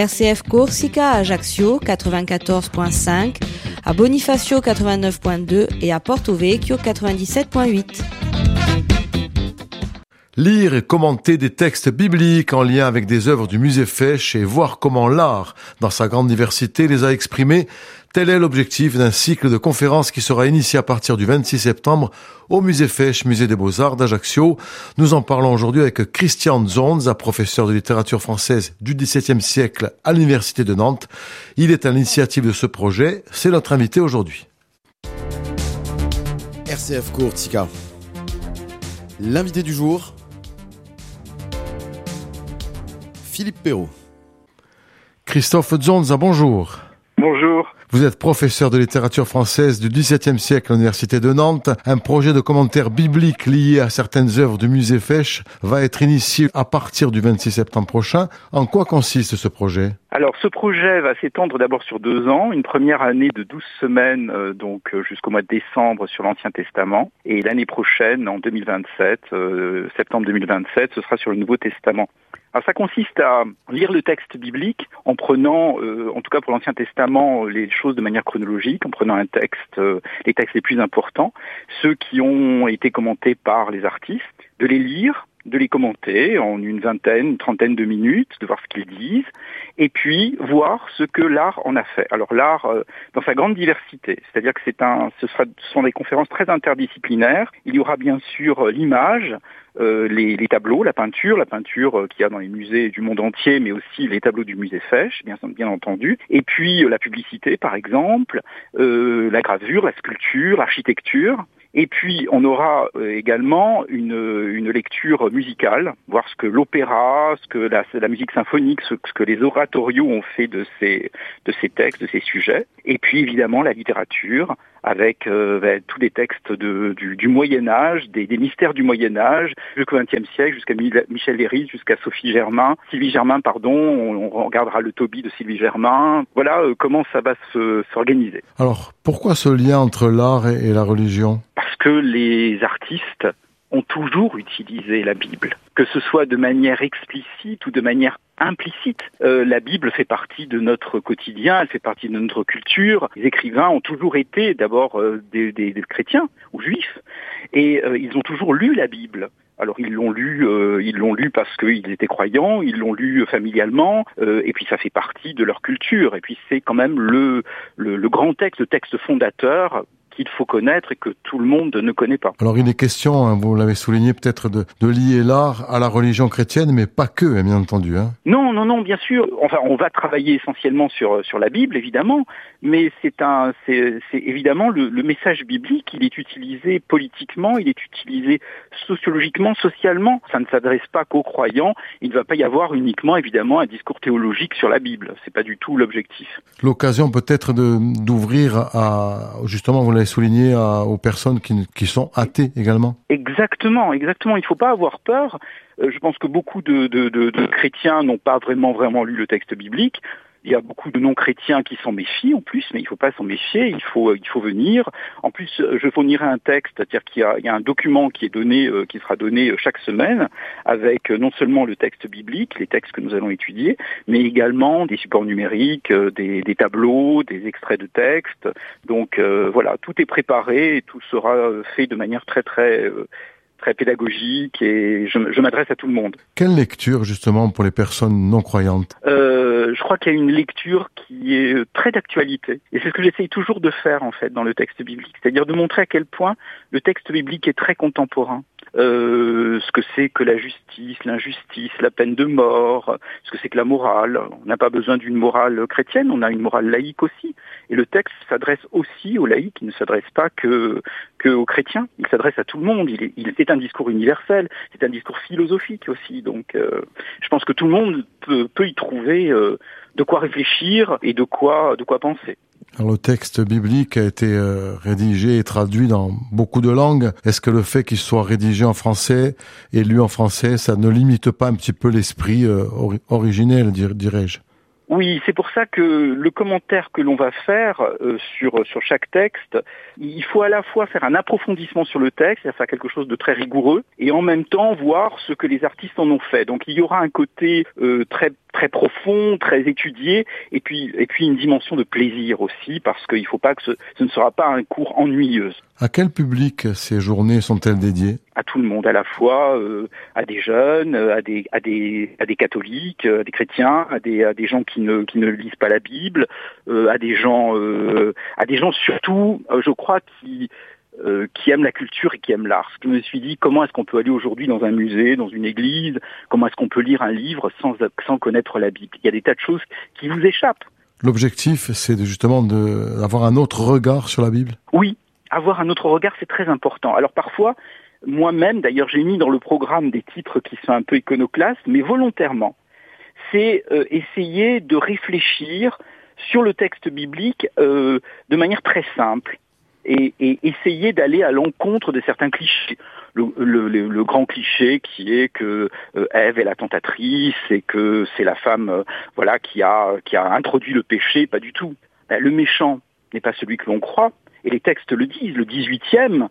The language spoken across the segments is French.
RCF Corsica à Ajaccio 94.5, à Bonifacio 89.2 et à Porto Vecchio 97.8. Lire et commenter des textes bibliques en lien avec des œuvres du musée Fesch et voir comment l'art, dans sa grande diversité, les a exprimées, tel est l'objectif d'un cycle de conférences qui sera initié à partir du 26 septembre au musée Fesch, musée des Beaux-Arts d'Ajaccio. Nous en parlons aujourd'hui avec Christian Zonza, professeur de littérature française du XVIIe siècle à l'université de Nantes. Il est à l'initiative de ce projet. C'est notre invité aujourd'hui. RCF Corsica. L'invité du jour, Philippe Perrault. Christophe Zonza, bonjour. Bonjour. Vous êtes professeur de littérature française du XVIIe siècle à l'université de Nantes. Un projet de commentaire biblique lié à certaines œuvres du musée Fesch va être initié à partir du 26 septembre prochain. En quoi consiste ce projet ? Alors ce projet va s'étendre d'abord sur 2 ans, une première année de 12 semaines, jusqu'au mois de décembre sur l'Ancien Testament, et l'année prochaine, en 2027, septembre 2027, ce sera sur le Nouveau Testament. Alors ça consiste à lire le texte biblique en prenant, en tout cas pour l'Ancien Testament, les choses de manière chronologique, en prenant un texte, les textes les plus importants, ceux qui ont été commentés par les artistes, de les lire, de les commenter en une trentaine de minutes, de voir ce qu'ils disent, et puis voir ce que l'art en a fait. Alors l'art dans sa grande diversité, c'est-à-dire que ce sont des conférences très interdisciplinaires. Il y aura bien sûr l'image, les tableaux, la peinture qu'il y a dans les musées du monde entier, mais aussi les tableaux du musée Fesch, bien entendu. Et puis la publicité, par exemple, la gravure, la sculpture, l'architecture. Et puis on aura également une lecture musicale, voir ce que l'opéra, ce que la musique symphonique, ce que les oratorios ont fait de ces textes, de ces sujets. Et puis évidemment la littérature, avec tous les textes du Moyen-Âge, des mystères du Moyen-Âge, jusqu'au XXe siècle, jusqu'à Michel Léris, jusqu'à Sylvie Germain, on regardera le Tobie de Sylvie Germain. Voilà comment ça va s'organiser. Alors, pourquoi ce lien entre l'art et la religion ? Parce que les artistes ont toujours utilisé la Bible, que ce soit de manière explicite ou de manière implicite. La Bible fait partie de notre quotidien, elle fait partie de notre culture. Les écrivains ont toujours été d'abord des chrétiens ou juifs, et ils ont toujours lu la Bible. Alors ils l'ont lu parce qu'ils étaient croyants, ils l'ont lu familialement, et puis ça fait partie de leur culture. Et puis c'est quand même le grand texte, le texte fondateur qu'il faut connaître et que tout le monde ne connaît pas. Alors il est question, vous l'avez souligné, peut-être de lier l'art à la religion chrétienne, mais pas que, bien entendu. Non, bien sûr. Enfin, on va travailler essentiellement sur la Bible, évidemment, mais c'est évidemment le message biblique. Il est utilisé politiquement, il est utilisé sociologiquement, socialement. Ça ne s'adresse pas qu'aux croyants. Il ne va pas y avoir uniquement, évidemment, un discours théologique sur la Bible. C'est pas du tout l'objectif. L'occasion peut-être d'ouvrir à, justement, vous l'avez souligné, aux personnes qui sont athées également. Exactement. Il ne faut pas avoir peur. Je pense que beaucoup de chrétiens n'ont pas vraiment lu le texte biblique. Il y a beaucoup de non-chrétiens qui s'en méfient en plus, mais il ne faut pas s'en méfier, il faut venir. En plus, je fournirai un texte, c'est-à-dire qu'il y a un document qui sera donné chaque semaine, avec non seulement le texte biblique, les textes que nous allons étudier, mais également des supports numériques, des tableaux, des extraits de textes. Donc voilà, tout est préparé et tout sera fait de manière très pédagogique, et je m'adresse à tout le monde. Quelle lecture justement pour les personnes non croyantes ? Je crois qu'il y a une lecture qui est très d'actualité, et c'est ce que j'essaye toujours de faire en fait dans le texte biblique, c'est-à-dire de montrer à quel point le texte biblique est très contemporain. Ce que c'est que la justice, l'injustice, la peine de mort, ce que c'est que la morale. On n'a pas besoin d'une morale chrétienne, on a une morale laïque aussi. Et le texte s'adresse aussi aux laïcs, il ne s'adresse pas que aux chrétiens, il s'adresse à tout le monde. C'est un discours universel, c'est un discours philosophique aussi. Donc je pense que tout le monde peut y trouver de quoi réfléchir et de quoi penser. Alors, le texte biblique a été rédigé et traduit dans beaucoup de langues. Est-ce que le fait qu'il soit rédigé en français et lu en français, ça ne limite pas un petit peu l'esprit originel, dirais-je ? Oui, c'est pour ça que le commentaire que l'on va faire sur chaque texte, il faut à la fois faire un approfondissement sur le texte, c'est-à-dire faire quelque chose de très rigoureux, et en même temps voir ce que les artistes en ont fait. Donc il y aura un côté très profond, très étudié, et puis une dimension de plaisir aussi, parce qu'il ne faut pas que ce ne sera pas un cours ennuyeux. À quel public ces journées sont-elles dédiées ? À tout le monde, à la fois à des jeunes, à des catholiques, à des chrétiens, à des gens qui ne lisent pas la Bible, à des gens surtout, je crois, qui aiment la culture et qui aiment l'art. Je me suis dit, comment est-ce qu'on peut aller aujourd'hui dans un musée, dans une église, comment est-ce qu'on peut lire un livre sans connaître la Bible ? Il y a des tas de choses qui vous échappent. L'objectif, c'est justement d'avoir un autre regard sur la Bible ? Oui, avoir un autre regard, c'est très important. Alors parfois, moi-même, d'ailleurs, j'ai mis dans le programme des titres qui sont un peu iconoclastes, mais volontairement. C'est essayer de réfléchir sur le texte biblique de manière très simple et essayer d'aller à l'encontre de certains clichés. Le grand cliché qui est que Ève est la tentatrice et que c'est la femme qui a introduit le péché, pas du tout. Le méchant n'est pas celui que l'on croit, et les textes le disent. Le 18e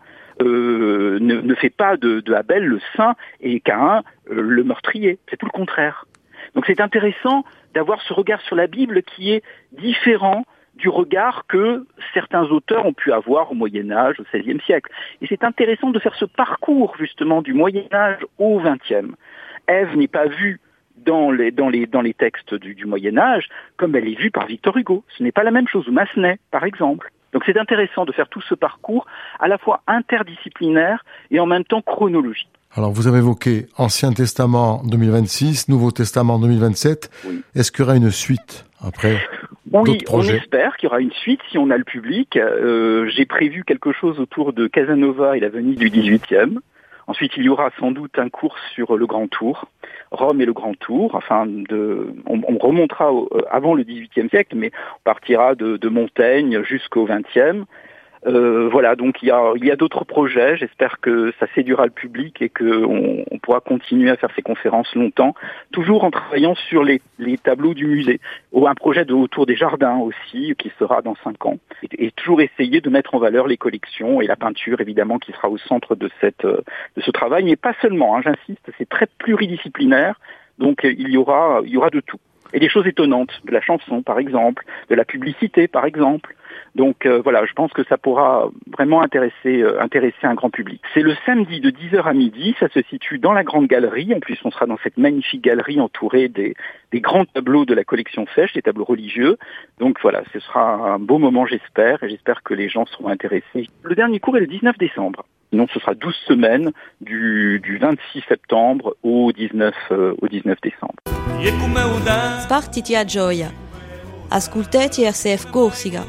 ne fait pas de Abel le saint et Caïn le meurtrier. C'est tout le contraire. Donc c'est intéressant d'avoir ce regard sur la Bible qui est différent du regard que certains auteurs ont pu avoir au Moyen-Âge, au XVIe siècle. Et c'est intéressant de faire ce parcours justement du Moyen-Âge au XXe. Ève n'est pas vue dans les textes du Moyen-Âge comme elle est vue par Victor Hugo. Ce n'est pas la même chose, ou Massenet par exemple. Donc c'est intéressant de faire tout ce parcours à la fois interdisciplinaire et en même temps chronologique. Alors vous avez évoqué Ancien Testament 2026, Nouveau Testament 2027. Oui. Est-ce qu'il y aura une suite après d'autres projets ? On espère qu'il y aura une suite si on a le public. J'ai prévu quelque chose autour de Casanova et la Venise du 18e. Ensuite, il y aura sans doute un cours sur le Grand Tour, Rome et le Grand Tour. On remontera avant le XVIIIe siècle, mais on partira de Montaigne jusqu'au XXe. Donc il y a d'autres projets. J'espère que ça séduira le public et qu'on pourra continuer à faire ces conférences longtemps, toujours en travaillant sur les tableaux du musée. Ou un projet autour des jardins aussi, qui sera dans 5 ans. Et toujours essayer de mettre en valeur les collections et la peinture, évidemment, qui sera au centre de ce travail. Mais pas seulement, j'insiste, c'est très pluridisciplinaire. Donc il y aura de tout. Et des choses étonnantes, de la chanson par exemple, de la publicité par exemple. Donc je pense que ça pourra vraiment intéresser un grand public. C'est le samedi de 10h à midi, ça se situe dans la grande galerie. En plus, on sera dans cette magnifique galerie entourée des grands tableaux de la collection Fesch, des tableaux religieux. Donc ce sera un beau moment j'espère, et j'espère que les gens seront intéressés. Le dernier cours est le 19 décembre. Sinon, ce sera 12 semaines du 26 septembre au 19 décembre. Spartiti a gioia. Ascoltati RCF Corsica.